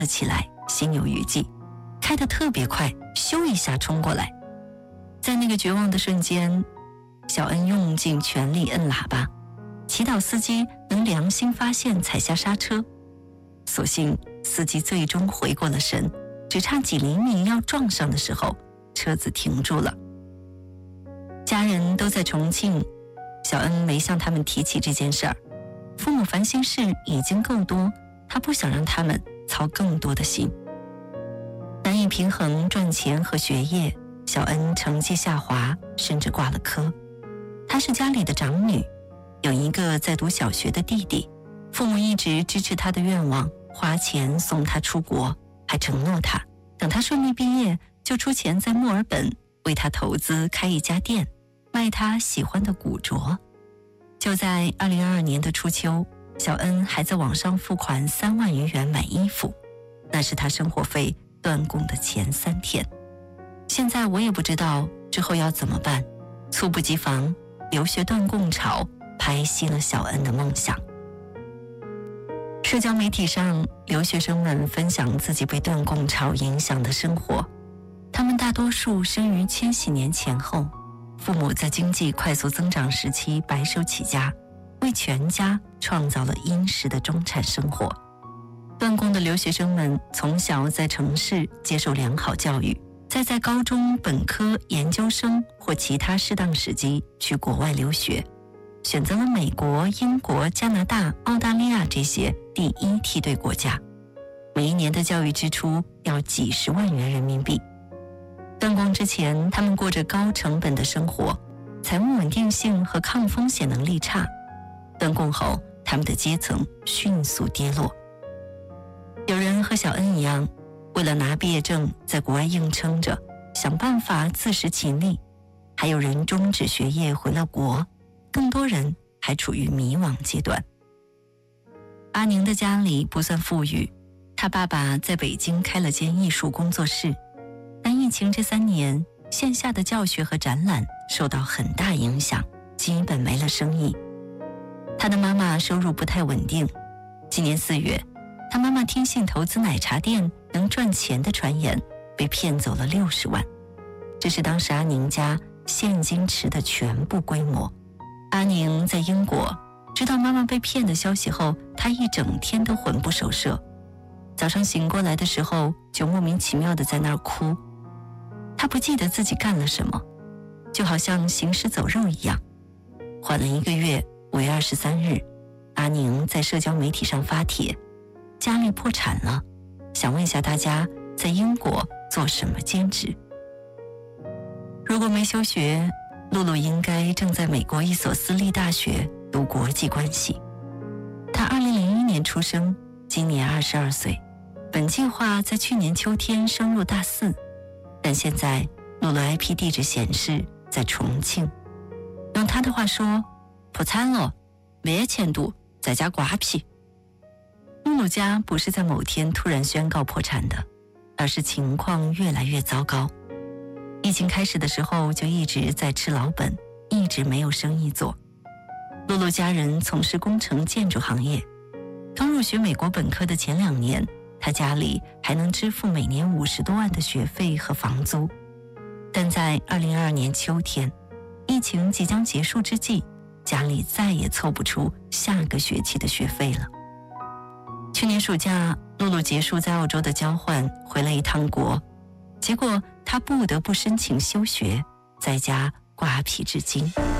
了起来，心有余悸，开得特别快，咻一下冲过来。在那个绝望的瞬间，小恩用尽全力摁喇叭，祈祷司机能良心发现踩下刹车。所幸司机最终回过了神，只差几厘米要撞上的时候，车子停住了。家人都在重庆，小恩没向他们提起这件事儿。父母烦心事已经够多，他不想让他们操更多的心。难以平衡赚钱和学业，小恩成绩下滑，甚至挂了科。她是家里的长女，有一个在读小学的弟弟，父母一直支持她的愿望，花钱送她出国，还承诺她等她顺利毕业就出钱在墨尔本为她投资开一家店，卖她喜欢的古着。就在2022年的初秋，小恩还在网上付款3万余元买衣服，那是她生活费断供的前3天。现在我也不知道之后要怎么办，猝不及防，留学断供潮拍熄了小恩的梦想。社交媒体上，留学生们分享自己被断供潮影响的生活。他们大多数生于千禧年前后，父母在经济快速增长时期白手起家，为全家创造了殷实的中产生活。断供的留学生们从小在城市接受良好教育，再在高中、本科、研究生或其他适当时机去国外留学，选择了美国、英国、加拿大、澳大利亚这些第一梯队国家，每一年的教育支出要几十万元人民币。断供之前，他们过着高成本的生活，财务稳定性和抗风险能力差。断供后，他们的阶层迅速跌落。有人和小恩一样，为了拿毕业证在国外硬撑着，想办法自食其力；还有人终止学业回了国，更多人还处于迷惘阶段。阿宁的家里不算富裕，他爸爸在北京开了间艺术工作室，但疫情这3年，线下的教学和展览受到很大影响，基本没了生意。他的妈妈收入不太稳定，今年4月，他妈妈听信投资奶茶店能赚钱的传言，被骗走了60万。这是当时阿宁家现金池的全部规模。阿宁在英国知道妈妈被骗的消息后，他一整天都魂不守舍。早上醒过来的时候，就莫名其妙地在那儿哭。他不记得自己干了什么，就好像行尸走肉一样。缓了1个月，5月23日，阿宁在社交媒体上发帖，家里破产了，想问一下大家在英国做什么兼职。如果没休学，露露应该正在美国一所私立大学读国际关系。她2001年出生，今年22岁，本计划在去年秋天升入大4，但现在露露 IP 地址显示在重庆。用她的话说，破产了，没钱读，在家瓜皮。露露家不是在某天突然宣告破产的，而是情况越来越糟糕。疫情开始的时候就一直在吃老本，一直没有生意做。露露家人从事工程建筑行业，刚入学美国本科的前2年，她家里还能支付每年50多万的学费和房租。但在2022年秋天，疫情即将结束之际，家里再也凑不出下个学期的学费了。去年暑假，露露结束在澳洲的交换，回了一趟国，结果她不得不申请休学，在家挂皮至今。